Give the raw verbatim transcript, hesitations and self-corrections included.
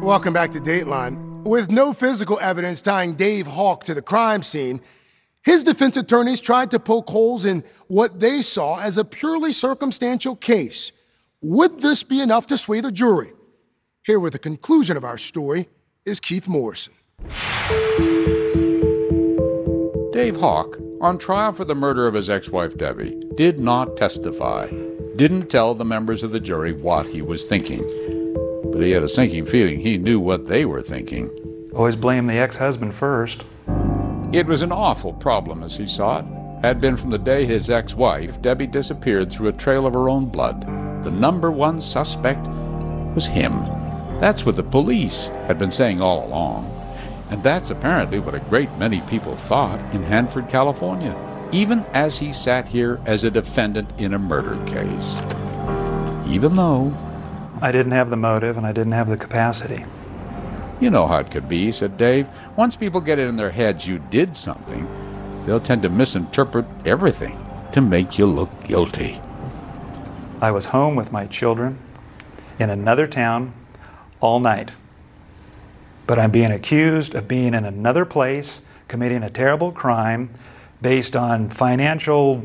Welcome back to Dateline. With no physical evidence tying Dave Hawk to the crime scene, his defense attorneys tried to poke holes in what they saw as a purely circumstantial case. Would this be enough to sway the jury? Here with the conclusion of our story is Keith Morrison. Dave Hawk, on trial for the murder of his ex-wife Debbie, did not testify, didn't tell the members of the jury what he was thinking. But he had a sinking feeling he knew what they were thinking. Always blame the ex-husband first. It was an awful problem as he saw it. Had been from the day his ex-wife, Debbie, disappeared through a trail of her own blood. The number one suspect was him. That's what the police had been saying all along. And that's apparently what a great many people thought in Hanford, California, even as he sat here as a defendant in a murder case. Even though I didn't have the motive and I didn't have the capacity. You know how it could be, said Dave. Once people get it in their heads you did something, they'll tend to misinterpret everything to make you look guilty. I was home with my children in another town all night. But I'm being accused of being in another place, committing a terrible crime based on financial